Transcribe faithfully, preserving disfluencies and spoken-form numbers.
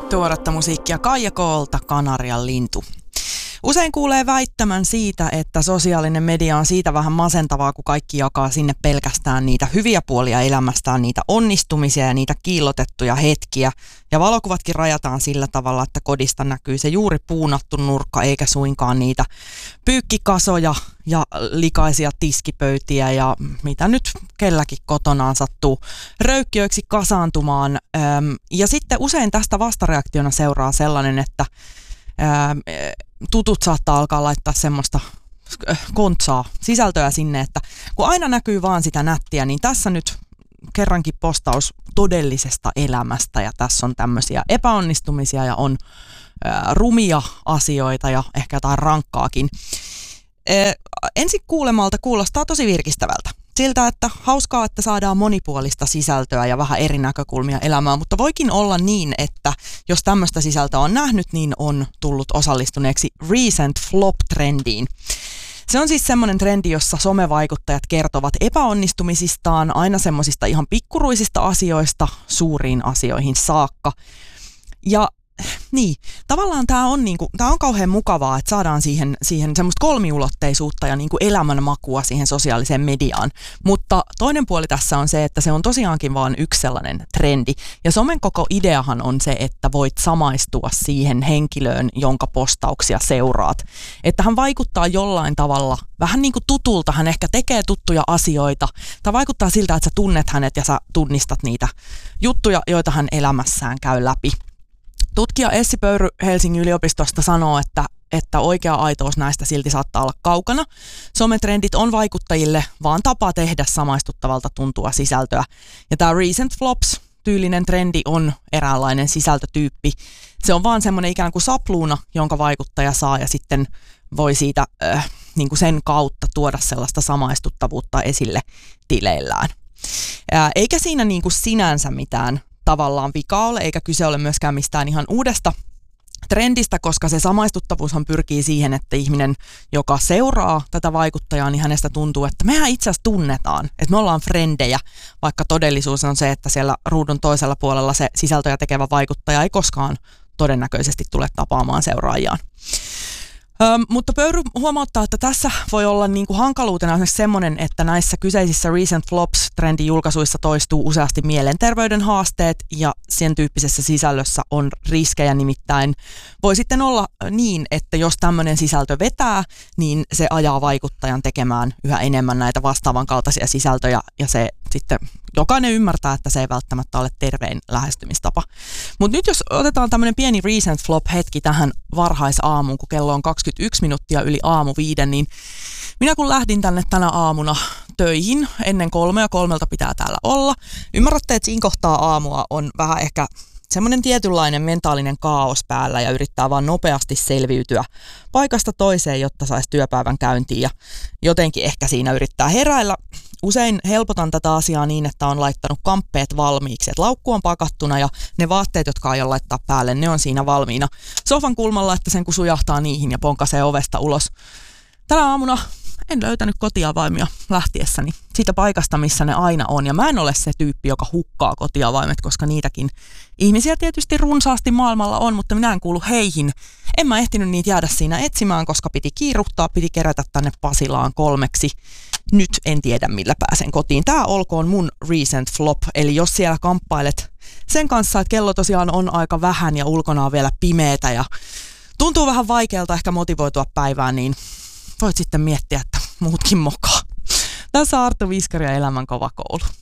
Tuoretta musiikkia Kaija Koolta, Kanarian lintu. Usein kuulee väittämän siitä, että sosiaalinen media on siitä vähän masentavaa, kun kaikki jakaa sinne pelkästään niitä hyviä puolia elämästään, niitä onnistumisia ja niitä kiillotettuja hetkiä. Ja valokuvatkin rajataan sillä tavalla, että kodista näkyy se juuri puunattu nurkka, eikä suinkaan niitä pyykkikasoja ja likaisia tiskipöytiä ja mitä nyt kelläkin kotonaan sattuu röykkiöiksi kasaantumaan. Ja sitten usein tästä vastareaktiona seuraa sellainen, että tutut saattaa alkaa laittaa semmoista kontsaa sisältöä sinne, että kun aina näkyy vaan sitä nättiä, niin tässä nyt kerrankin postaus todellisesta elämästä ja tässä on tämmöisiä epäonnistumisia ja on ää, rumia asioita ja ehkä jotain rankkaakin. Ää, ensi kuulemalta kuulostaa tosi virkistävältä. Siltä, että hauskaa, että saadaan monipuolista sisältöä ja vähän eri näkökulmia elämään, mutta voikin olla niin, että jos tämmöistä sisältöä on nähnyt, niin on tullut osallistuneeksi recent flop-trendiin. Se on siis semmoinen trendi, jossa somevaikuttajat kertovat epäonnistumisistaan aina semmoisista ihan pikkuruisista asioista suuriin asioihin saakka. Ja niin, tavallaan tämä on, niinku, tää on kauhean mukavaa, että saadaan siihen, siihen semmoista kolmiulotteisuutta ja niinku elämänmakua siihen sosiaaliseen mediaan. Mutta toinen puoli tässä on se, että se on tosiaankin vaan yksi sellainen trendi. Ja somen koko ideahan on se, että voit samaistua siihen henkilöön, jonka postauksia seuraat. Että hän vaikuttaa jollain tavalla, vähän niin kuin tutulta, hän ehkä tekee tuttuja asioita. Tai vaikuttaa siltä, että sä tunnet hänet ja sä tunnistat niitä juttuja, joita hän elämässään käy läpi. Tutkija Essi Pöyry Helsingin yliopistosta sanoo, että, että oikea aitous näistä silti saattaa olla kaukana. Sometrendit on vaikuttajille vaan tapa tehdä samaistuttavalta tuntua sisältöä. Ja tämä recent flops-tyylinen trendi on eräänlainen sisältötyyppi. Se on vaan semmoinen ikään kuin sapluuna, jonka vaikuttaja saa ja sitten voi siitä äh, niin kuin sen kautta tuoda sellaista samaistuttavuutta esille tileillään. Äh, eikä siinä niin kuin sinänsä mitään tavallaan vika ole, eikä kyse ole myöskään mistään ihan uudesta trendistä, koska se samaistuttavuushan pyrkii siihen, että ihminen, joka seuraa tätä vaikuttajaa, niin hänestä tuntuu, että mehän itse asiassa tunnetaan, että me ollaan frendejä, vaikka todellisuus on se, että siellä ruudun toisella puolella se sisältöjä tekevä vaikuttaja ei koskaan todennäköisesti tule tapaamaan seuraajiaan. Ö, mutta Pöyry huomauttaa, että tässä voi olla niin kuin hankaluutena esimerkiksi semmoinen, että näissä kyseisissä recent flops-trendijulkaisuissa toistuu useasti mielenterveyden haasteet ja sen tyyppisessä sisällössä on riskejä, nimittäin voi sitten olla niin, että jos tämmöinen sisältö vetää, niin se ajaa vaikuttajan tekemään yhä enemmän näitä vastaavan kaltaisia sisältöjä ja se sitten jokainen ymmärtää, että se ei välttämättä ole tervein lähestymistapa. Mutta nyt jos otetaan tämmöinen pieni recent flop-hetki tähän varhaisaamuun, kun kello on kaksikymmentäyksi minuuttia yli aamu viiden, niin minä kun lähdin tänne tänä aamuna töihin ennen kolmea, kolmelta pitää täällä olla. Ymmärrätte, että siinä kohtaa aamua on vähän ehkä semmoinen tietynlainen mentaalinen kaos päällä ja yrittää vaan nopeasti selviytyä paikasta toiseen, jotta saisi työpäivän käyntiin ja jotenkin ehkä siinä yrittää heräillä. Usein helpotan tätä asiaa niin, että on laittanut kamppeet valmiiksi, että laukku on pakattuna ja ne vaatteet, jotka aion laittaa päälle, ne on siinä valmiina sofan kulmalla, että sen kun sujahtaa niihin ja ponkasee ovesta ulos. Tänä aamuna en löytänyt kotiavaimia lähtiessäni siitä paikasta, missä ne aina on. Ja mä en ole se tyyppi, joka hukkaa kotiavaimet, koska niitäkin ihmisiä tietysti runsaasti maailmalla on, mutta minä en kuulu heihin. En mä ehtinyt niitä jäädä siinä etsimään, koska piti kiiruhtaa, piti kerätä tänne Pasilaan kolmeksi. Nyt en tiedä, millä pääsen kotiin. Tää olkoon mun recent flop, eli jos siellä kamppailet sen kanssa, että kello tosiaan on aika vähän ja ulkona on vielä pimeetä ja tuntuu vähän vaikealta ehkä motivoitua päivään, niin voit sitten miettiä, että muutkin mokaa. Tässä Arttu Viskari ja Elämän kova koulu.